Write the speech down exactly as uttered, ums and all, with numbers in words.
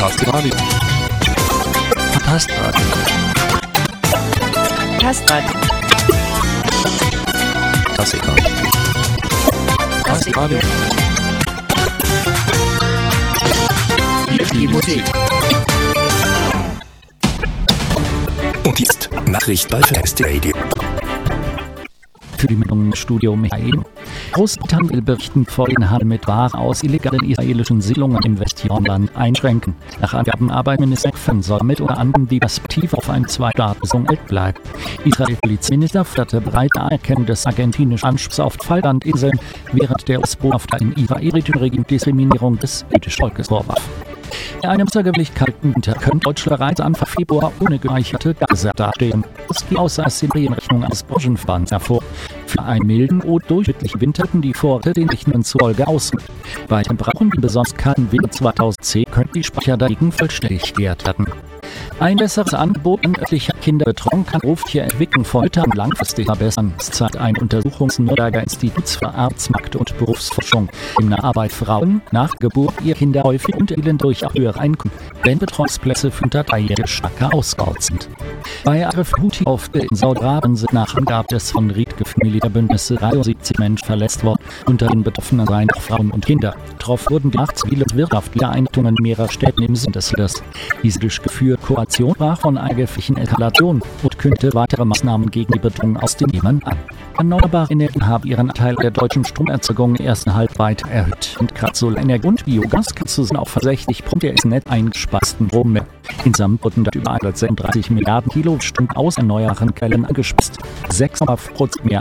Tastradio. Tastradio. Tastradio. Tastradio. Tastradio. Die Musik. Und jetzt Nachricht bei Fest Radio. Für die Meldung im Studio Michael. Großbritannien will berichten, Voreinnahmen mit Waren aus illegalen israelischen Siedlungen im Westjordanland einschränken. Nach Angaben Arbeitsminister Fan soll mit unter anderem die Perspektive auf eine Zwei-Staaten-Lösung bleiben. Israel-Polizeiminister forderte breite Anerkennung des argentinischen Anspruchs auf Falklandinseln, während der U S-Botschafter in Israel die Diskriminierung des jüdischen Volkes vorwarf. In einem außergewöhnlich kalten Winter könnte Deutschland bereits Anfang Februar ohne gespeicherte Gase dastehen. Das geht aus der Rechnung eines Branchenverbands hervor. Für einen milden oder durchschnittlichen Winter hatten die Vorräte den Rechnungen zufolge aus. Bei Temperaturen wie besonders kalten Winter zweitausendzehn könnten die Speicher dagegen vollständig geleert werden. Ein besseres Angebot an örtlicher Kinderbetreuung kann berufliche Entwicklung von Müttern langfristig verbessern. Es zeigt ein Untersuchungs- Nürnberger Instituts für Arbeitsmarkt und Berufsforschung. Demnach arbeiten Frauen nach Geburt ihrer Kinder häufig und erzielen durch auch höhere Einkommen, wenn Betreuungsplätze für unter Dreijährige stärker ausgebaut sind. Bei Arif Houthi auf in Saudi-Arabien sind nach Angaben des von Ried geführten Militärbündnisses dreiundsiebzig Menschen verletzt worden. Unter den Betroffenen seien auch Frauen und Kinder. Darauf wurden die acht zivile und wirtschaftliche Einrichtungen mehrerer Städten im Süden des Landes. Diese durchgeführte Kooperation sprach von eigentlichen Eskalation und kündigte weitere Maßnahmen gegen die Bedrohung aus dem Jemen an. Erneuerbare Energien haben ihren Anteil der deutschen Stromerzeugung im ersten Halbzeit erhöht. Und gerade Solarenergie und Biogas sind auch für sechzig Prozent der net eingespeisten Strom mehr. Insgesamt wurden dort über hundertsechsunddreißig Milliarden Kilowattstunden aus erneuerbaren Quellen angespeist. sechs Komma fünf Prozent mehr